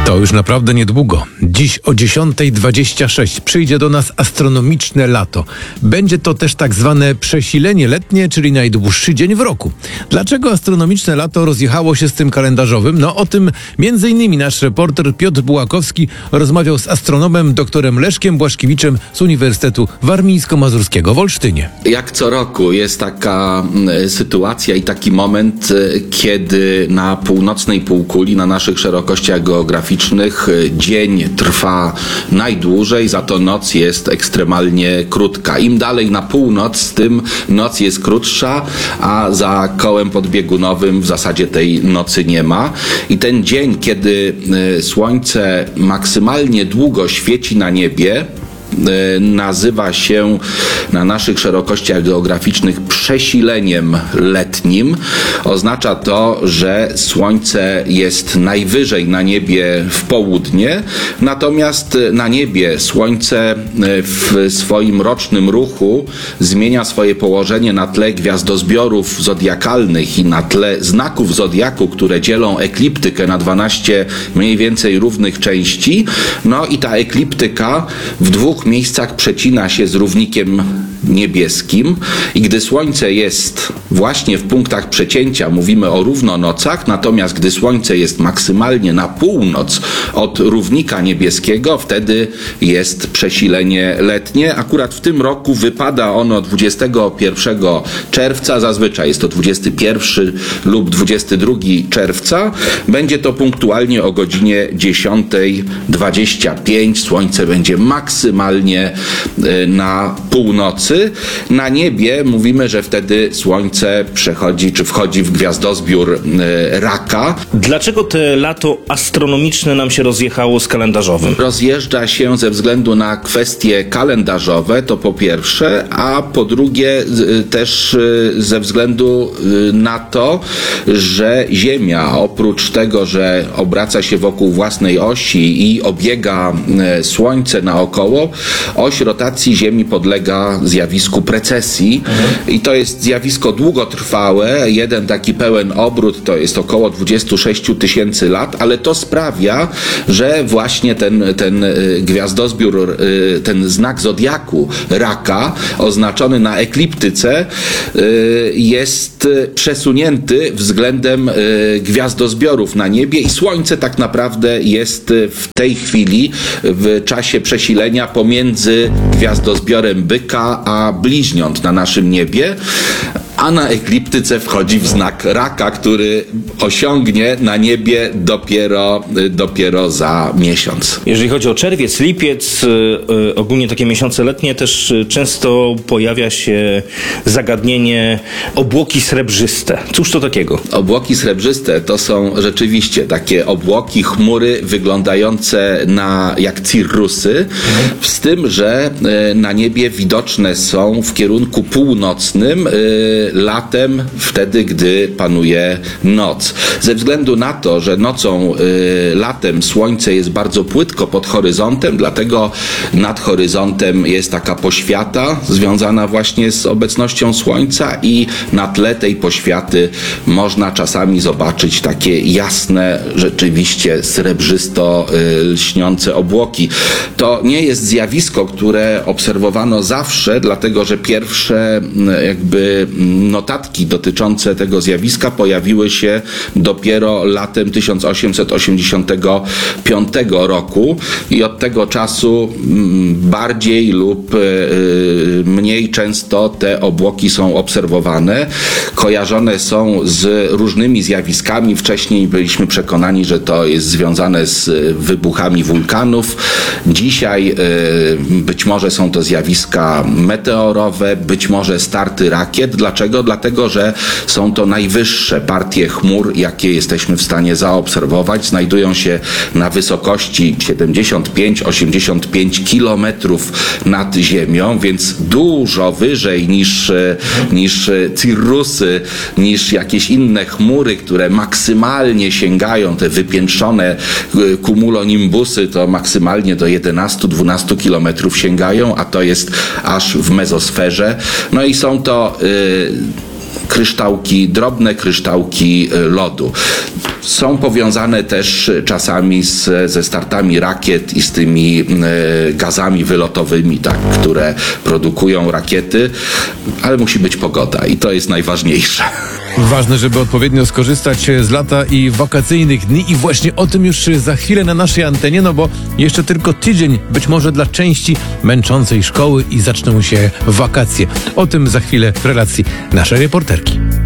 To już naprawdę niedługo. Dziś o 10:26 przyjdzie do nas astronomiczne lato. Będzie to też tak zwane przesilenie letnie, czyli najdłuższy dzień w roku. Dlaczego astronomiczne lato rozjechało się z tym kalendarzowym? No o tym m.in. nasz reporter Piotr Bułakowski rozmawiał z astronomem doktorem Leszkiem Błaszkiewiczem z Uniwersytetu Warmińsko-Mazurskiego w Olsztynie. Jak co roku jest taka sytuacja i taki moment, kiedy na północnej półkuli, na naszych szerokościach geograficznych dzień trwa najdłużej, za to noc jest ekstremalnie krótka. Im dalej na północ, tym noc jest krótsza, a za kołem podbiegunowym w zasadzie tej nocy nie ma. I ten dzień, kiedy słońce maksymalnie długo świeci na niebie, nazywa się na naszych szerokościach geograficznych przesileniem letnim. Oznacza to, że słońce jest najwyżej na niebie w południe, natomiast na niebie słońce w swoim rocznym ruchu zmienia swoje położenie na tle gwiazdozbiorów zodiakalnych i na tle znaków zodiaku, które dzielą ekliptykę na 12 mniej więcej równych części. No i ta ekliptyka w dwóch miejscach przecina się z równikiem niebieskim i gdy słońce jest właśnie w punktach przecięcia, mówimy o równonocach, natomiast gdy słońce jest maksymalnie na północ od równika niebieskiego, wtedy jest przesilenie letnie. Akurat w tym roku wypada ono 21 czerwca, zazwyczaj jest to 21 lub 22 czerwca. Będzie to punktualnie o godzinie 10:25. Słońce będzie maksymalnie na północy. Na niebie mówimy, że wtedy słońce przechodzi czy wchodzi w gwiazdozbiór Raka. Dlaczego te lato astronomiczne nam się rozjechało z kalendarzowym? Rozjeżdża się ze względu na kwestie kalendarzowe, to po pierwsze, a po drugie też ze względu na to, że Ziemia oprócz tego, że obraca się wokół własnej osi i obiega Słońce naokoło, oś rotacji Ziemi podlega zjawisku precesji i to jest zjawisko długotrwałe. Jeden taki pełen obrót to jest około 26 000 lat, ale to sprawia, że właśnie ten gwiazdozbiór, ten znak zodiaku Raka, oznaczony na ekliptyce, jest przesunięty względem gwiazdozbiorów na niebie i Słońce tak naprawdę jest w tej chwili w czasie przesilenia pomiędzy gwiazdozbiorem Byka a Bliźniąt na naszym niebie, a na ekliptyce wchodzi w znak Raka, który osiągnie na niebie dopiero za miesiąc. Jeżeli chodzi o czerwiec, lipiec, ogólnie takie miesiące letnie, też często pojawia się zagadnienie obłoki srebrzyste. Cóż to takiego? Obłoki srebrzyste to są rzeczywiście takie obłoki, chmury wyglądające jak cirrusy, z tym, że na niebie widoczne są w kierunku północnym latem, wtedy gdy panuje noc. Ze względu na to, że nocą, latem słońce jest bardzo płytko pod horyzontem, dlatego nad horyzontem jest taka poświata związana właśnie z obecnością słońca i na tle tej poświaty można czasami zobaczyć takie jasne, rzeczywiście srebrzysto lśniące obłoki. To nie jest zjawisko, które obserwowano zawsze, dlatego że pierwsze jakby notatki dotyczące tego zjawiska pojawiły się dopiero latem 1885 roku i od tego czasu bardziej lub mniej często te obłoki są obserwowane. Kojarzone są z różnymi zjawiskami. Wcześniej byliśmy przekonani, że to jest związane z wybuchami wulkanów. Dzisiaj być może są to zjawiska meteorowe, być może starty rakiet. Dlaczego? Dlatego, że są to najwyższe partie chmur, jakie jesteśmy w stanie zaobserwować. Znajdują się na wysokości 75-85 kilometrów nad ziemią, więc dużo wyżej niż cirrusy, niż jakieś inne chmury, które maksymalnie sięgają, te wypiętrzone cumulonimbusy, to maksymalnie do 11-12 kilometrów sięgają, a to jest aż w mezosferze. No i są to kryształki, drobne kryształki lodu. Są powiązane też czasami ze startami rakiet i z tymi gazami wylotowymi, tak, które produkują rakiety, ale musi być pogoda i to jest najważniejsze. Ważne, żeby odpowiednio skorzystać z lata i wakacyjnych dni i właśnie o tym już za chwilę na naszej antenie, no bo jeszcze tylko tydzień, być może dla części męczącej szkoły i zaczną się wakacje. O tym za chwilę w relacji naszej reporterki.